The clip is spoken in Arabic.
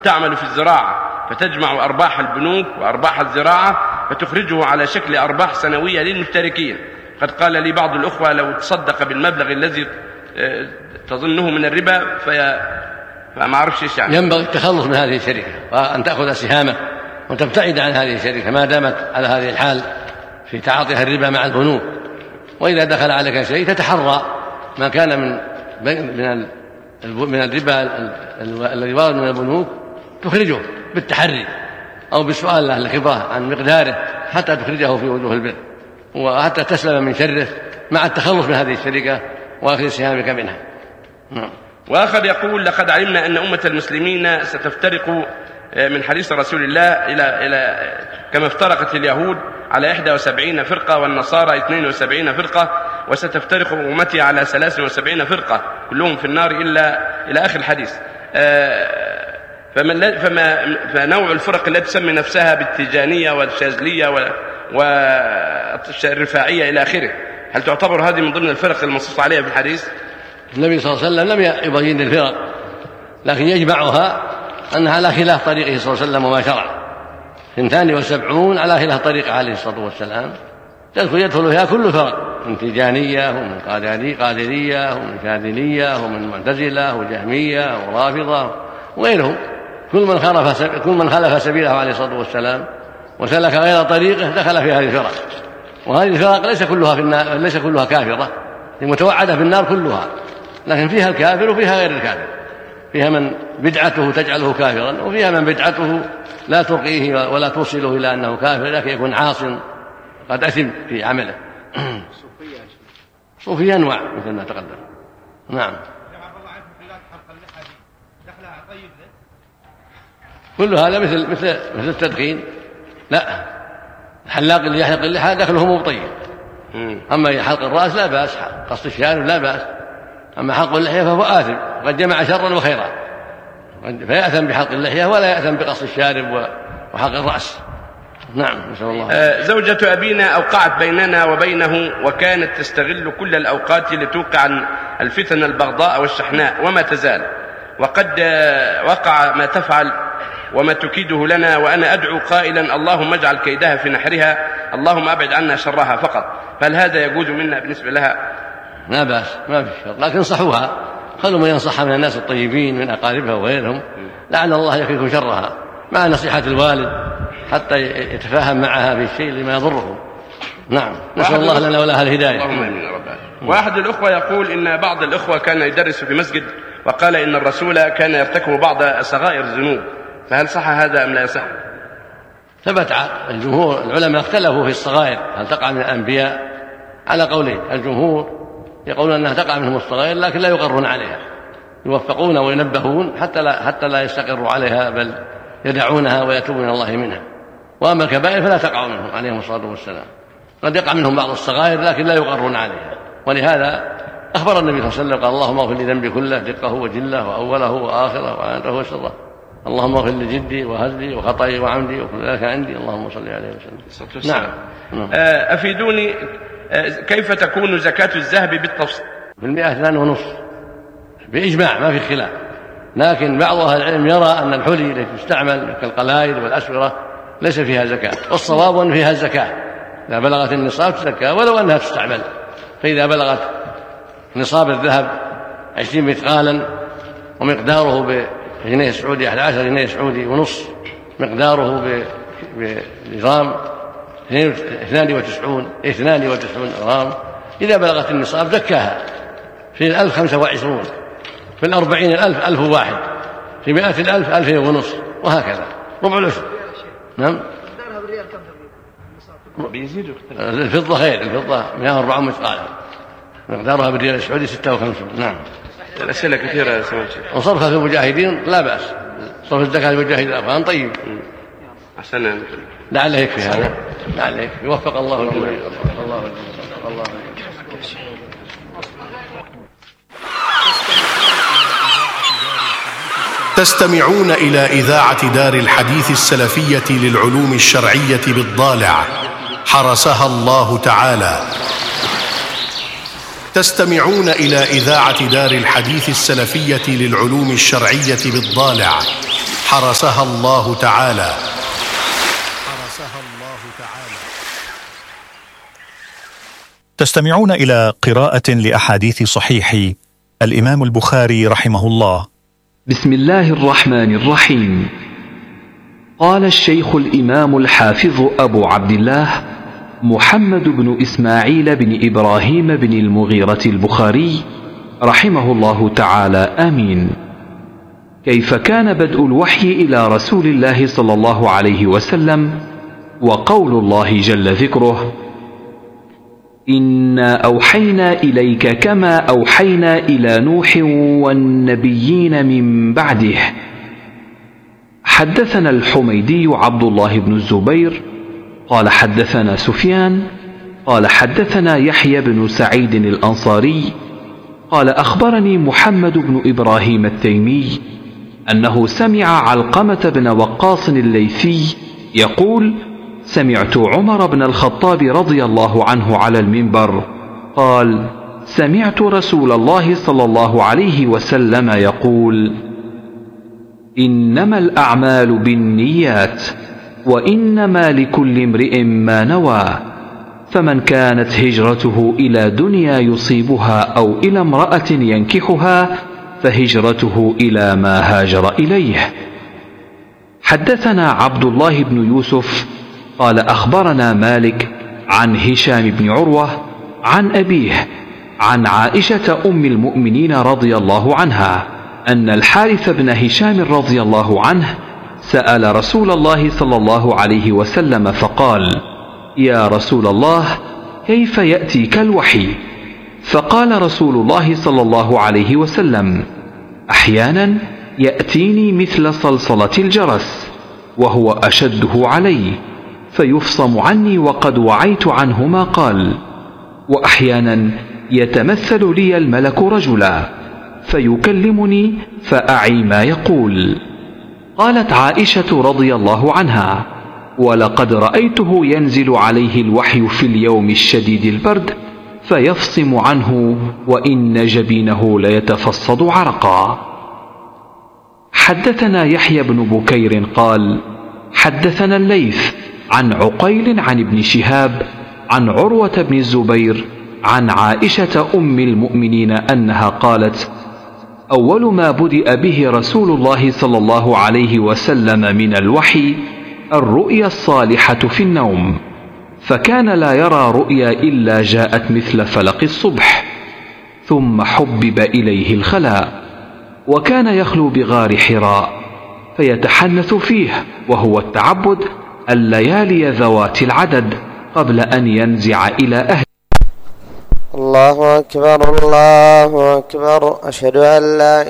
تعمل في الزراعة فتجمع أرباح البنوك وأرباح الزراعة فتخرجه على شكل أرباح سنوية للمشتركين. قد قال لي بعض الأخوة لو تصدق بالمبلغ الذي تظنه من الربا فما أعرفش إيش يعني. ينبغي التخلص من هذه الشركة وأن تأخذ سهامك وتبتعد عن هذه الشركة ما دامت على هذه الحال في تعاطيها الربا مع البنوك. وإذا دخل عليك شيء تتحرى ما كان من الربا الذي وارد من البنوك تخرجه بالتحري أو بالسؤال أهل الخبرة عن مقداره حتى تخرجه في وجوه البر وحتى تسلم من شره مع التخلص من هذه الشركة وأخذ سهامك منها. وآخر يقول: لقد علمنا أن أمة المسلمين ستفترق من حديث رسول الله إلى كما افترقت اليهود على 71 فرقة والنصارى 72 فرقة، وستفترق أمتي على 73 فرقة كلهم في النار إلى آخر الحديث. فنوع الفرق التي تسمي نفسها بالتيجانية والشاذلية والرفاعية إلى آخره، هل تعتبر هذه من ضمن الفرق المنصوص عليها في الحديث؟ النبي صلى الله عليه وسلم لم يبين الفرق، لكن يجمعها أنها على خلاف طريقه صلى الله عليه وسلم وما شرع. 72 على خلاف طريقه عليه الصلاة والسلام يدخل فيها كل فرق من تيجانية ومن قادرية ومن شاذلية ومن معتزلة وجهمية ورافضة وغيرهم، كل من خالف سبيله عليه الصلاة والسلام وسلك غير طريقه دخل في هذه الفرق. وهذه الفرق ليس كلها كافرة، متوعدة بالنار كلها، لكن فيها الكافر وفيها غير الكافر، فيها من بدعته تجعله كافرا وفيها من بدعته لا ترقيه ولا توصله إلى أنه كافر لكن يكون عاص قد أثم في عمله. صوفية أنواع مثل ما تقدم. نعم. كل هذا مثل التدخين. لا، الحلاق اللي يحلق اللحى دخله مو طيب. أما حلق الرأس لا بأس، قص الشارب لا بأس، أما حلق اللحية فهو آثم قد جمع شرا وخيرا، فيأثم بحلق اللحية ولا يأثم بقص الشارب وحلق الرأس. نعم، نسأل الله. زوجة أبينا أوقعت بيننا وبينه وكانت تستغل كل الأوقات لتوقع الفتن البغضاء والشحناء وما تزال، وقد وقع ما تفعل وما تكيده لنا، وأنا أدعو قائلا: اللهم اجعل كيدها في نحرها، اللهم أبعد عنا شرها فقط. فهل هذا يجوز منا بالنسبة لها؟ لا بأس، ما في شر، لكن انصحوها، خلوا من ينصحها من الناس الطيبين من أقاربها وغيرهم، لعل الله يكفيكم شرها مع نصيحة الوالد حتى يتفاهم معها في الشيء لما يضره. نعم، نسأل الله لنا ولها الهداية. اللهم آمين يا رب. واحد الأخوة يقول إن بعض الأخوة كان يدرس في مسجد وقال إن الرسول كان يرتكب بعض صغائر الذنوب، فهل صح هذا أم لا يصح؟ ثبت الجمهور العلماء اختلفوا في الصغائر هل تقع من الأنبياء على قولين. الجمهور يقولون أنها تقع منهم الصغائر لكن لا يقرون عليها، يوفقون وينبهون حتى لا يستقروا عليها بل يدعونها ويتوبون إلى الله منها. وأما الكبائر فلا تقع منهم عليهم الصلاة والسلام، قد يقع منهم بعض الصغائر لكن لا يقرون عليها. ولهذا أخبر النبي صلى الله عليه وسلم قال: اللهم اغفر لي ذنبي كله دقه وجله وأوله وآخره وعنده وسره، اللهم اغفر لي جدي وهزلي وخطئي وعمدي وكل ذلك عندي، اللهم صل عليه وسلم. نعم. أفيدوني كيف تكون زكاة الذهب بالتفصيل؟ في 2.5 بإجماع ما في خلاف، لكن بعض أهل العلم يرى أن الحلي التي تستعمل كالقلايد والأسورة ليس فيها زكاة، والصواب أن فيها الزكاة إذا بلغت النصاب تزكى ولو أنها تستعمل. فإذا بلغت نصاب الذهب 20 مثقالا ومقداره بجنيه سعودي 11 جنيه سعودي ونصف، مقداره بجرام 92 غرام، إذا بلغت النصاب زكاها. في 1000 25، في 40,000 1001، في 100,000 2500 وهكذا ربع العشر. نعم. الفضة خير، الفضة 104 مثقالا مقدارها بالريال السعودي 56. نعم. الأسئلة كثيرة يا سماحة الشيخ. وصرفها في المجاهدين لا بأس، صرف الزكاة للمجاهدين الأفغان طيب. أحسن. لعله يكفي هذا، لعله يكفي. وفق الله الجميع. الله. تستمعون إلى إذاعة دار الحديث السلفية للعلوم الشرعية بالضالع حرسها الله تعالى. تستمعون إلى إذاعة دار الحديث السلفية للعلوم الشرعية بالضالع حرسها الله تعالى. تستمعون إلى قراءة لأحاديث صحيح الإمام البخاري رحمه الله. بسم الله الرحمن الرحيم. قال الشيخ الإمام الحافظ أبو عبد الله محمد بن إسماعيل بن إبراهيم بن المغيرة البخاري رحمه الله تعالى آمين. كيف كان بدء الوحي إلى رسول الله صلى الله عليه وسلم وقول الله جل ذكره: إنا أوحينا إليك كما أوحينا إلى نوح والنبيين من بعده. حدثنا الحميدي عبد الله بن الزبير قال حدثنا سفيان قال حدثنا يحيى بن سعيد الأنصاري قال أخبرني محمد بن إبراهيم التيمي أنه سمع علقمة بن وقاص الليثي يقول: سمعت عمر بن الخطاب رضي الله عنه على المنبر قال: سمعت رسول الله صلى الله عليه وسلم يقول: إنما الأعمال بالنيات وإنما لكل امرئ ما نوى، فمن كانت هجرته إلى دنيا يصيبها أو إلى امرأة ينكحها فهجرته إلى ما هاجر إليه. حدثنا عبد الله بن يوسف قال أخبرنا مالك عن هشام بن عروة عن أبيه عن عائشة أم المؤمنين رضي الله عنها أن الحارث بن هشام رضي الله عنه سأل رسول الله صلى الله عليه وسلم فقال: يا رسول الله، كيف يأتيك الوحي؟ فقال رسول الله صلى الله عليه وسلم: أحيانا يأتيني مثل صلصلة الجرس وهو أشده علي فيفصم عني وقد وعيت عنه ما قال، وأحيانا يتمثل لي الملك رجلا فيكلمني فأعي ما يقول. قالت عائشة رضي الله عنها: ولقد رأيته ينزل عليه الوحي في اليوم الشديد البرد فيفصم عنه وإن جبينه ليتفصد عرقا. حدثنا يحيى بن بكير قال حدثنا الليث عن عقيل عن ابن شهاب عن عروة بن الزبير عن عائشة أم المؤمنين أنها قالت: أول ما بدأ به رسول الله صلى الله عليه وسلم من الوحي الرؤيا الصالحة في النوم، فكان لا يرى رؤيا إلا جاءت مثل فلق الصبح، ثم حبب إليه الخلاء، وكان يخلو بغار حراء فيتحنث فيه، وهو التعبد الليالي ذوات العدد قبل أن ينزع إلى أهله. الله أكبر الله أكبر، أشهد أن لا